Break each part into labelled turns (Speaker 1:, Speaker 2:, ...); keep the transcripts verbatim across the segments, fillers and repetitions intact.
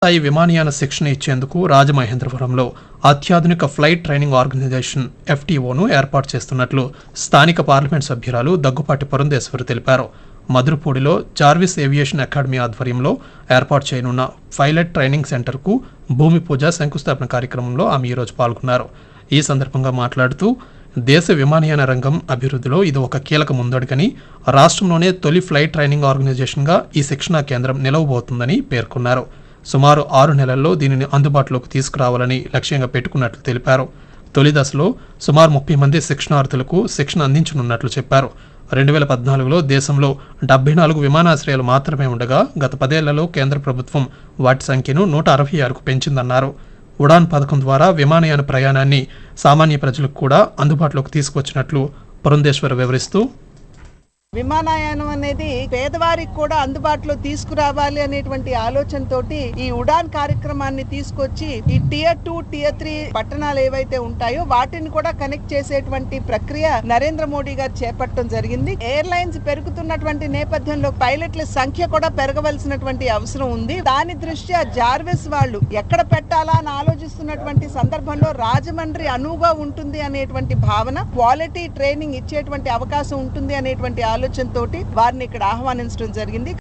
Speaker 1: స్థాయి విమానయాన శిక్షణ ఇచ్చేందుకు రాజమహేంద్రవరంలో అత్యాధునిక ఫ్లైట్ ట్రైనింగ్ ఆర్గనైజేషన్ ఎఫ్టీఓను ఏర్పాటు చేస్తున్నట్లు స్థానిక పార్లమెంట్ సభ్యురాలు దగ్గుపాటి పురంధేశ్వరి తెలిపారు. మధురపూడిలో జార్విస్ ఏవియేషన్ అకాడమీ ఆధ్వర్యంలో ఏర్పాటు చేయనున్న పైలట్ ట్రైనింగ్ సెంటర్కు భూమి పూజ శంకుస్థాపన కార్యక్రమంలో ఆమె ఈరోజు పాల్గొన్నారు. ఈ సందర్భంగా మాట్లాడుతూ దేశ విమానయాన రంగం అభివృద్ధిలో ఇది ఒక కీలక ముందడుగని, రాష్ట్రంలోనే తొలి ఫ్లైట్ ట్రైనింగ్ ఆర్గనైజేషన్గా ఈ శిక్షణా కేంద్రం నిలవబోతుందని పేర్కొన్నారు. సుమారు ఆరు నెలల్లో దీనిని అందుబాటులోకి తీసుకురావాలని లక్ష్యంగా పెట్టుకున్నట్లు తెలిపారు. తొలి దశలో సుమారు ముప్పై మంది శిక్షణార్థులకు శిక్షణ అందించనున్నట్లు చెప్పారు. రెండు వేల పద్నాలుగులో దేశంలో డెబ్బై నాలుగు విమానాశ్రయాలు మాత్రమే ఉండగా గత పదేళ్లలో కేంద్ర ప్రభుత్వం వాటి సంఖ్యను నూట అరవై ఆరుకు పెంచిందన్నారు. ఉడాన్ పథకం ద్వారా విమానయాన ప్రయాణాన్ని సామాన్య ప్రజలకు కూడా అందుబాటులోకి తీసుకొచ్చినట్లు పురంధేశ్వర్ వివరిస్తూ,
Speaker 2: విమానయానం అనేది పేదవారికి కూడా అందుబాటులో తీసుకురావాలి అనేటువంటి ఆలోచనతోటి ఈ ఉడాన్ కార్యక్రమాన్ని తీసుకొచ్చి ఈ టియర్ టూ టియర్ త్రీ పట్టణాలు ఏవైతే ఉంటాయో వాటిని కూడా కనెక్ట్ చేసేటువంటి ప్రక్రియ నరేంద్ర మోడీ గారు చేపట్టడం జరిగింది. ఎయిర్లైన్స్ పెరుగుతున్నటువంటి నేపథ్యంలో పైలట్ల సంఖ్య కూడా పెరగవలసినటువంటి అవసరం ఉంది. దాని దృష్ట్యా జార్విస్ వాళ్ళు ఎక్కడ పెట్టాలా అని ఆలోచిస్తున్నటువంటి సందర్భంలో రాజమండ్రి అనువుగా ఉంటుంది అనేటువంటి భావన, క్వాలిటీ ట్రైనింగ్ ఇచ్చేటువంటి అవకాశం ఉంటుంది అనేటువంటి ఆలోచనతో వారిని ఇక్కడ ఆహ్వానించడం జరిగింది.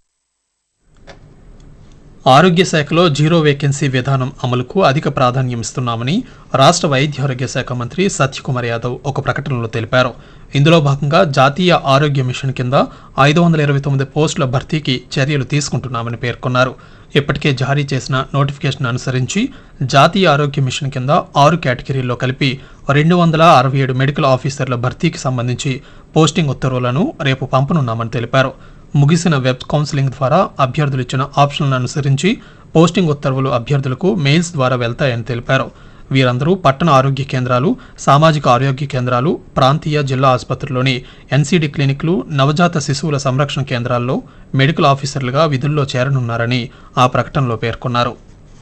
Speaker 1: ఆరోగ్య శాఖలో జీరో వేకెన్సీ విధానం అమలుకు అధిక ప్రాధాన్యం ఇస్తున్నామని రాష్ట్ర వైద్య ఆరోగ్య శాఖ మంత్రి సత్యకుమార్ యాదవ్ ఒక ప్రకటనలో తెలిపారు. ఇందులో భాగంగా జాతీయ ఆరోగ్య మిషన్ కింద ఐదు వందల ఇరవై తొమ్మిది పోస్టుల భర్తీకి చర్యలు తీసుకుంటున్నామని పేర్కొన్నారు. ఇప్పటికే జారీ చేసిన నోటిఫికేషన్ అనుసరించి జాతీయ ఆరోగ్య మిషన్ కింద ఆరు కేటగిరీల్లో కలిపి రెండు వందల అరవై ఏడు మెడికల్ ఆఫీసర్ల భర్తీకి సంబంధించి పోస్టింగ్ ఉత్తర్వులను రేపు పంపనున్నామని తెలిపారు. ముగిసిన వెబ్ కౌన్సిలింగ్ ద్వారా అభ్యర్థులు ఇచ్చిన ఆప్షన్లను అనుసరించి పోస్టింగ్ ఉత్తర్వులు అభ్యర్థులకు మెయిల్స్ ద్వారా వెళ్తాయని తెలిపారు. వీరందరూ పట్టణ ఆరోగ్య కేంద్రాలు, సామాజిక ఆరోగ్య కేంద్రాలు, ప్రాంతీయ జిల్లా ఆసుపత్రుల్లోని ఎన్సీడీ క్లినిక్లు, నవజాత శిశువుల సంరక్షణ కేంద్రాల్లో మెడికల్ ఆఫీసర్లుగా విధుల్లో చేరనున్నారని ఆ ప్రకటనలో పేర్కొన్నారు.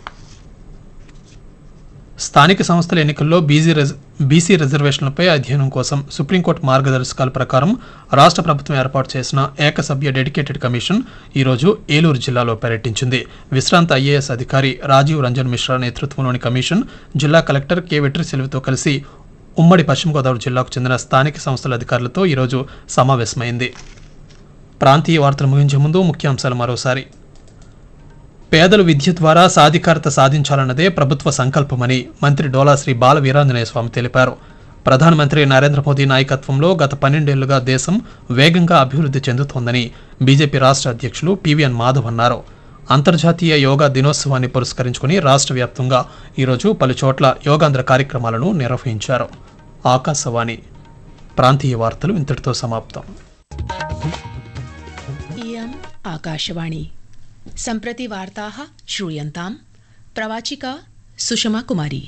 Speaker 1: స్థానిక సంస్థల ఎన్నికల్లో బీసీ రిజ బీసీ రిజర్వేషన్లపై అధ్యయనం కోసం సుప్రీంకోర్టు మార్గదర్శకాల ప్రకారం రాష్ట్ర ప్రభుత్వం ఏర్పాటు చేసిన ఏకసభ్య డెడికేటెడ్ కమిషన్ ఈరోజు ఏలూరు జిల్లాలో పర్యటించింది. విశ్రాంత ఐఏఎస్ అధికారి రాజీవ్ రంజన్ మిశ్రా నేతృత్వంలోని కమిషన్ జిల్లా కలెక్టర్ కె వెట్రిసెల్వితో కలిసి ఉమ్మడి పశ్చిమ గోదావరి జిల్లాకు చెందిన స్థానిక సంస్థల అధికారులతో ఈరోజు సమావేశమైంది. ప్రాంతీయ వార్తలు ముగించే ముందు ముఖ్యాంశాలు మరోసారి. పేదల విద్య ద్వారా సాధికారత సాధించాలన్నదే ప్రభుత్వ సంకల్పమని మంత్రి డోలా శ్రీ బాల వీరాంజనేయ స్వామి తెలిపారు. ప్రధానమంత్రి నరేంద్ర మోదీ నాయకత్వంలో గత పన్నెండేళ్లుగా దేశం వేగంగా అభివృద్ధి చెందుతోందని బీజేపీ రాష్ట్ర అధ్యక్షులు పివిఎన్ మాధవ్ అన్నారు. అంతర్జాతీయ యోగా దినోత్సవాన్ని పురస్కరించుకుని రాష్ట్ర వ్యాప్తంగా ఈరోజు పలు చోట్ల యోగాంధ్ర కార్యక్రమాలను నిర్వహించారు. ఆకాశవాణి ప్రాంతీయ వార్తలు ఇంతటితో సమాప్తం.
Speaker 3: ఆకాశవాణి सम्प्रति वार्ताः श्रूयन्ताम्. प्रवाचिका सुषमा कुमारी.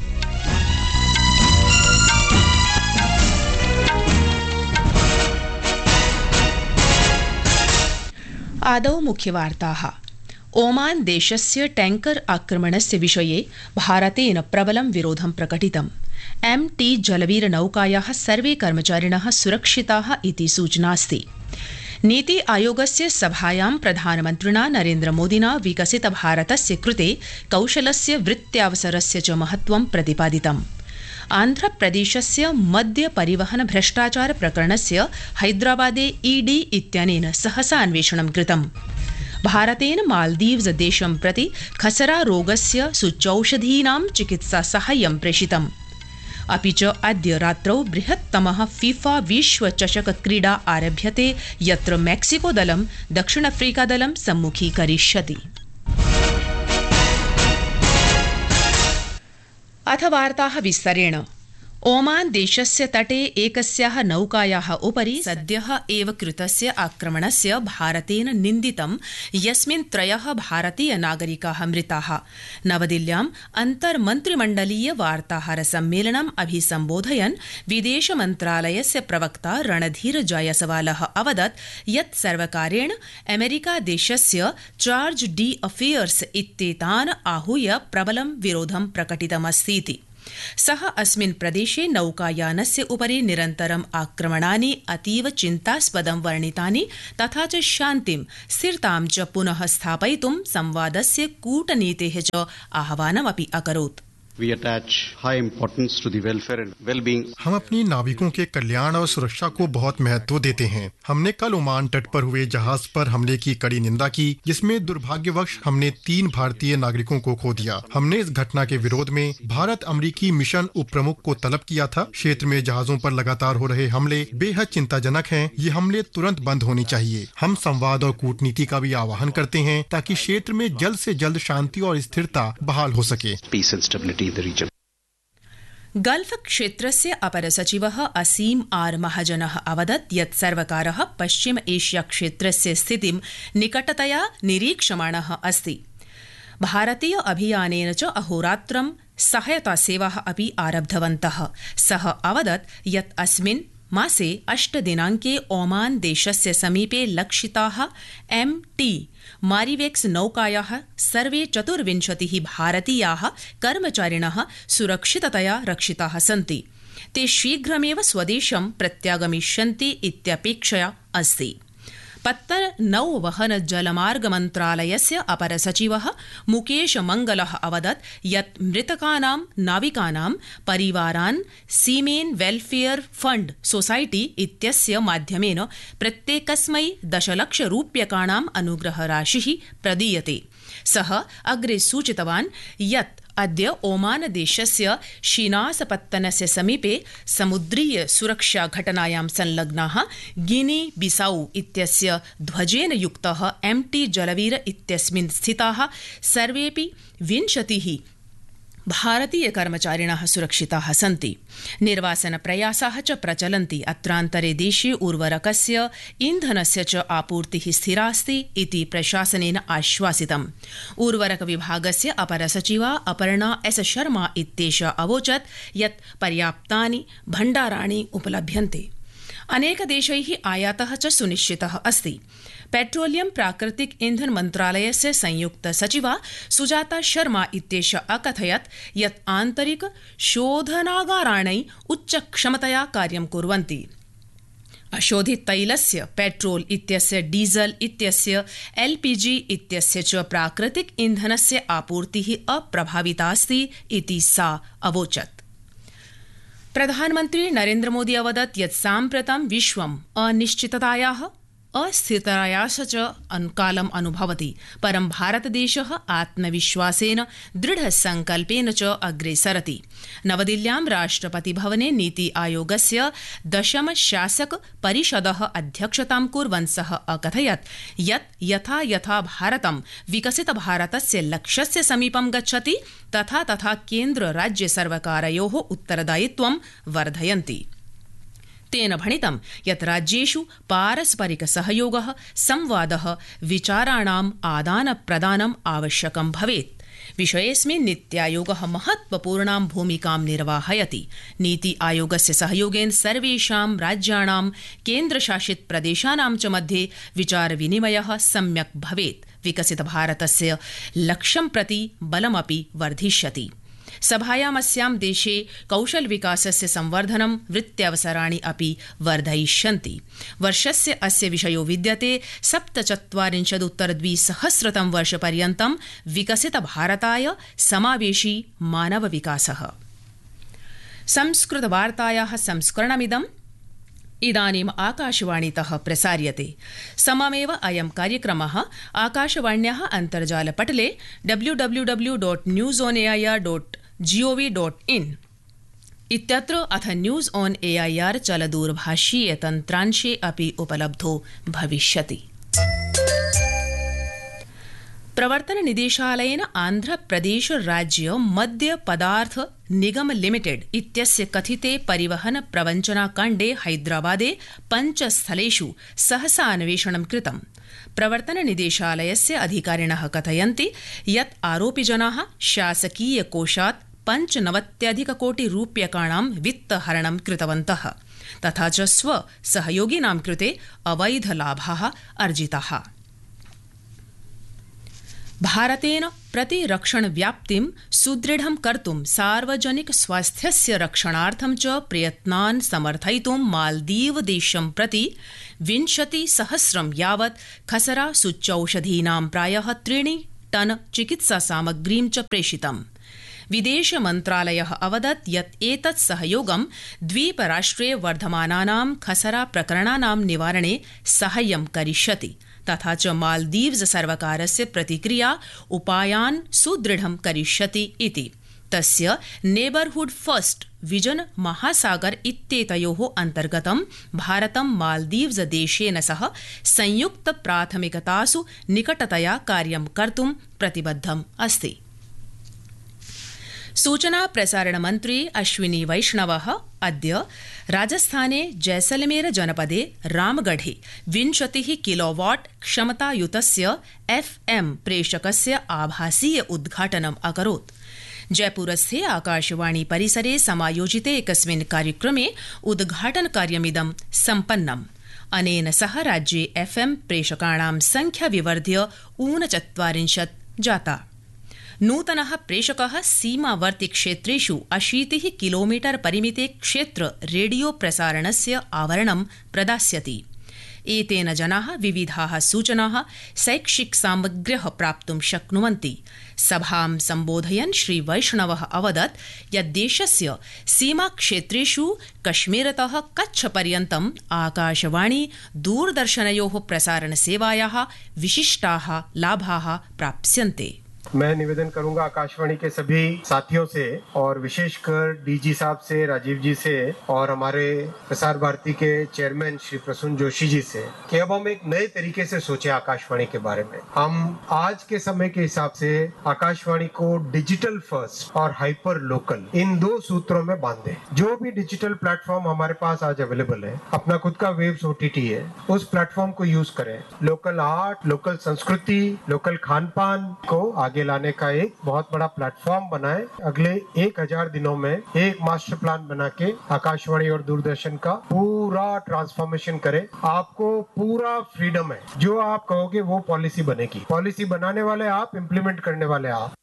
Speaker 3: आदौ मुख्यवार्ताः. ओमान देशस्य टैंकर आक्रमणस्य विषये भारतेन प्रबलं विरोधं प्रकटितम्. एम टी जलवीर नौकायाः सर्वे कर्मचारिणः सुरक्षिताः इति सूचनास्ति. नीति आयोगस्य सभायां प्रधानमन्त्रिणा नरेन्द्र मोदिना विकसित भारतस्य कृते कौशलस्य वृत्त्यावसरस्य च महत्त्वं प्रतिपादितम्. आन्ध्रप्रदेशस्य मद्य परिवहन भ्रष्टाचार प्रकरणस्य हैदराबादे ईडी इत्यनेन सहसा अन्वेषणं कृतम्. भारतेन मालदीव्स देशं प्रति खसरा रोगस्य सूच्यौषधीनां चिकित्सा साहाय्यं प्रेषितम्. अपि च अद्य रात्रौ बृहत्तमः फीफा विश्व चषक क्रीडा आरभ्यते, यत्र मेक्सिको दलं दक्षिणाफ्रीका दलं सम्मुखीकरिष्यति. अथ वार्ताः विस्तरेण. ओमान देशस्य तटे एकस्याः नौकायाः उपरि सद्यः एव कृतस्य आक्रमणस्य भारतेन निन्दितं, यस्मिन् त्रयः भारतीय नागरिकाः मृताः. नवदिल्ल्याम् अन्तर्मन्त्रिमण्डलीय वार्ताहर सम्मेलनम् अभिसम्बोधयन् विदेशमन्त्रालयस्य प्रवक्ता रणधीर जायसवालः अवदत् यत् सर्वकारेण अमेरिका देशस्य चार्ज डी अफेयर्स इत्येतान् आहूय प्रबलं विरोधं प्रकटितमस्तीति. सः अस्मिन् प्रदेशे नौकायानस्य उपरि निरन्तरम् आक्रमणानि अतीव चिन्तास्पदं वर्णितानि तथा च शान्तिं स्थिरतां च पुनः स्थापयितुं संवादस्य कूटनीतेः च आह्वानमपि अकरोत्।
Speaker 4: We attach high importance to the welfare and well-being.
Speaker 5: हम अपनी नाविकों के कल्याण और सुरक्षा को बहुत महत्व देते हैं। हमने कल ओमान तट पर हुए जहाज पर हमले की कड़ी निंदा की, जिसमें दुर्भाग्यवश हमने तीन भारतीय नागरिकों को खो दिया। हमने इस घटना के विरोध में भारत अमेरिकी मिशन उप प्रमुख को तलब किया था। क्षेत्र में जहाजों पर लगातार हो रहे हमले बेहद चिंताजनक हैं। ये हमले तुरंत बंद होने चाहिए। हम संवाद और कूटनीति का भी आह्वान करते हैं ताकि क्षेत्र में जल्द से जल्द शांति और स्थिरता बहाल हो सके।
Speaker 4: Peace and stability.
Speaker 3: गल्फ क्षेत्रस्य अपर सचिवः असीम आर महाजनः अवदत् यत् सर्वकारः पश्चिम एशिया क्षेत्रस्य स्थितिं निकटतया निरीक्षमाणः अस्ति। भारतीय अभियानेन च अहोरात्रं सहायता सेवाः अपि आरब्धवन्तः। सः अवदत् यत् अस्मिन् मासे अष्टदिनाङ्के ओमान देशस्य समीपे लक्षिताः एम टी मारिवेक्स नौकायाः सर्वे चतुर्विंशतिः भारतीयाः कर्मचारिणः सुरक्षिततया रक्षिताः सन्ति। ते शीघ्रमेव स्वदेशं प्रत्यागमिष्यन्ति इत्यपेक्षया अस्ति। पत्तन नौवहन जलमार्ग मन्त्रालयस्य अपर सचिवः मुकेश मंगलः अवदत् यत् मृतकानां नाविकानां परिवारान् सीमेन वेलफेयर फंड सोसाइटी इत्यस्य माध्यमेन प्रत्येकस्मै दशलक्ष रूप्यकाणाम् अनुग्रहराशिः प्रदीयते। सः अग्रे सूचितवान् यत् अद्य ओमान देशस्य शीनासपत्तनस्य समीपे समुद्रीय सुरक्षा घटनायां संलग्नाः गिनी बिसाउ इत्यस्य ध्वजेन युक्तः एम टी जलवीर इत्यस्मिन् स्थिताः सर्वेऽपि विंशतिः भारतीय कर्मचारिणः सुरक्षिताः सन्ति। निर्वासन प्रयासाः च प्रचलन्ति। अत्रान्तरे देशे उर्वरकस्य ईन्धनस्य च आपूर्तिः स्थिरास्ति इति प्रशासनेन आश्वासितम्। उर्वरक विभागस्य अपर सचिवा अपर्णा एस शर्मा इत्येषा अवोचत् यत् पर्याप्तानि भण्डाराणि उपलभ्यन्ते। अनेकदेशैः आयातः च सुनिश्चितः अस्ति। पेट्रोलियम प्राकृतिक ईंधन मन्त्रालयस्य संयुक्त सचिवा सुजाता शर्मा इत्येषा अकथयत् यत् आन्तरिक शोधनागाराणि उच्चक्षमतया कार्यं कुर्वन्ति। अशोधित तैलस्य, पेट्रोल इत्यस्य, डीजल इत्यस्य, एलपीजी इत्यस्य च प्राकृतिक ईंधनस्य आपूर्तिः अप्रभावितास्ति इति सा अवोचत्। प्रधानमन्त्री नरेन्द्र मोदी अवदत् यत् साम्प्रतं विश्वम् अनिश्चिततायाः अस्थिरतायाः च कालम् अनुभवति, परं भारतदेशः आत्मविश्वासेन दृढसंकल्पेन च अग्रे सरति। नवदिल्ल्यां राष्ट्रपतिभवने नीति आयोगस्य दशम शासक परिषदः अध्यक्षतां कुर्वन् सः अकथयत् यत् यथा यथा भारतं विकसित भारतस्य लक्ष्यस्य समीपं गच्छति तथा तथा केन्द्र राज्य सर्वकारयोः उत्तरदायित्वं वर्धयन्ति। तेन भणितं यत् राज्येषु पारस्परिक सहयोगः, संवादः, विचाराणाम् आदानप्रदानम् आवश्यकं भवेत्। विषयेऽस्मिन् नीत्यायोगः महत्वपूर्णां भूमिकां निर्वाहयति। नीति आयोगस्य सहयोगेन सर्वेषां राज्याणां केन्द्रशासित प्रदेशानां च मध्ये विचारविनिमयः सम्यक् भवेत्। विकसित भारतस्य लक्ष्यं प्रति बलमपि वर्धिष्यति। सभायामस्यां देशे कौशल विकासस्य संवर्धनं, वृत्त्यवसराणि अपि वर्धयिष्यन्ति। वर्षस्य अस्य विषयो विद्यते सप्तचत्वारिंशदुत्तर द्विसहस्रतम वर्षपर्यन्तं विकसित भारताय समावेशी मानव विकासः। संस्कृत वार्तायाः संस्करणमिदम् इदानीम् आकाशवाणीतः प्रसार्यते। सममेव अयं कार्यक्रमः आकाशवाण्याः अन्तर्जालपटले W W W dot news on A I R dot gov dot in इत्यत्र अथ news on A I R चलदूरभाषीय तन्त्रांशे अपि उपलब्धो भविष्यति। प्रवर्तन निदेशालयेन आन्ध्रप्रदेश राज्य मद्य पदार्थ निगम लिमिटेड इत्यस्य कथिते परिवहन प्रवञ्चनाकाण्डे हैदराबादे पञ्चस्थलेषु सहसा अन्वेषणं कृतम्। प्रवर्तन निदेशालयस्य अधिकारिणः कथयन्ति यत् आरोपिजनाः शासकीय कोषात् पञ्चनवत्यधिककोटि रूप्यकाणां वित्तहरणं कृतवन्तः तथा च स्व सहयोगिनां कृते अवैधलाभाः अर्जिताः। भारतेन प्रतिरक्षणव्याप्तिं सुदृढं कर्तुं सार्वजनिक स्वास्थ्यस्य रक्षणार्थं च प्रयत्नान् समर्थयितुं मालदीव देशं प्रति विंशतिसहस्रं यावत् खसरा सूच्यौषधीनां प्रायः त्रीणि टन चिकित्सा सामग्रीं च प्रेषितम्। विदेश मन्त्रालयः अवदत् यत् एतत् सहयोगं द्वीपराष्ट्रे वर्धमानानां खसरा प्रकरणानां निवारणे साहाय्यं करिष्यति तथा च मालदीव्स सर्वकारस्य प्रतिक्रिया उपायान् सुदृढं करिष्यति इति। तस्य नेबरहुड फर्स्ट विजन महासागर इत्येतयोः अन्तर्गतं भारतं मालदीव्स देशेन सह संयुक्त प्राथमिकतासु निकटतया कार्यं कर्तुं प्रतिबद्धम् अस्ति। सूचना प्रसारण मन्त्री अश्विनी वैष्णवः अद्य राजस्थाने जैसलमेर जनपदे रामगढ़े विंशतिः किलोवाट् क्षमतायुतस्य एफएम प्रेषकस्य आभासीय उद्घाटनम् अकरोत्। जयपुरस्थे आकाशवाणी परिसरे समायोजिते एकस्मिन् कार्यक्रमे उद्घाटनकार्यमिदं सम्पन्नम्। अनेन सह राज्ये एफएम प्रेषकाणां संख्या विवर्ध्य ऊनचत्वारिंशत् जाता। नूतनः प्रेषकः सीमावर्ति क्षेत्रेषु अशीतिः किलोमीटर परिमिते क्षेत्र रेडियो प्रसारणस्य आवरणं प्रदास्यति। एतेन जनाः विविधाः सूचनाः शैक्षिक सामग्र्यः प्राप्तुं शक्नुवन्ति। सभां सम्बोधयन् श्री वैष्णवः अवदत् यत् देशस्य सीमाक्षेत्रेषु कश्मीरतः कच्छपर्यन्तम् आकाशवाणी दूरदर्शनयोः प्रसारणसेवायाः विशिष्टाः लाभाः प्राप्स्यन्ते।
Speaker 6: मैं निवेदन करूंगा आकाशवाणी के सभी साथियों से और विशेषकर डीजी साहब से, राजीव जी से और हमारे प्रसार भारती के चेयरमैन श्री प्रसून जोशी जी से कि अब हम एक नए तरीके से सोचे आकाशवाणी के बारे में। हम आज के समय के हिसाब से आकाशवाणी को डिजिटल फर्स्ट और हाइपर लोकल इन दो सूत्रों में बांधे। जो भी डिजिटल प्लेटफॉर्म हमारे पास आज अवेलेबल है, अपना खुद का वेव्स ओटीटी है, उस प्लेटफॉर्म को यूज करें। लोकल आर्ट, लोकल संस्कृति, लोकल खान पान को आगे लाने का एक बहुत बड़ा प्लेटफॉर्म बनाए। अगले एक हजार दिनों में एक मास्टर प्लान बना के आकाशवाणी और दूरदर्शन का पूरा ट्रांसफॉर्मेशन करे। आपको पूरा फ्रीडम है, जो आप कहोगे वो पॉलिसी बनेगी। पॉलिसी बनाने वाले आप, इम्प्लीमेंट करने वाले आप।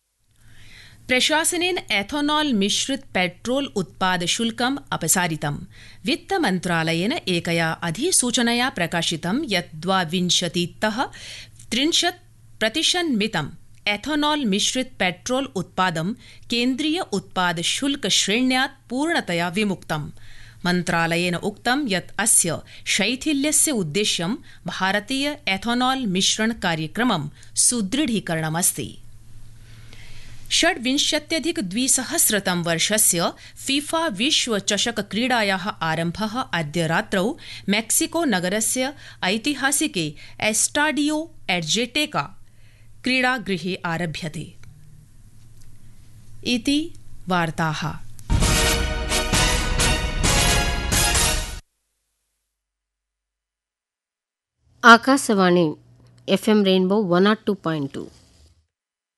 Speaker 3: प्रशासनेन एथोनॉल मिश्रित पेट्रोल उत्पाद शुल्कम् अपसारितम्। वित्तमन्त्रालयेन एकया अधिसूचनया प्रकाशितं यत् द्वाविंशतितः त्रिंशत् प्रतिशन्मितम् एथोनॉल मिश्रित पेट्रोल उत्पादं केन्द्रीय उत्पाद शुल्क श्रेण्यात् पूर्णतया विमुक्तम्। मन्त्रालयेन उक्तं यत् अस्य शैथिल्यस्य उद्देश्यं भारतीय एथोनॉल मिश्रण कार्यक्रमं सुदृढीकरणमस्ति। षड्विंशत्यधिक द्विसहस्रतम वर्षस्य फीफा विश्व चषक क्रीडायाः आरम्भः अद्य रात्रौ मेक्सिको नगरस्य ऐतिहासिके एस्टाडियो एड्जेटेका क्रीडागृहे आरभ्यते। इति वार्ताः।
Speaker 7: Akashvani FM rainbow one not two point two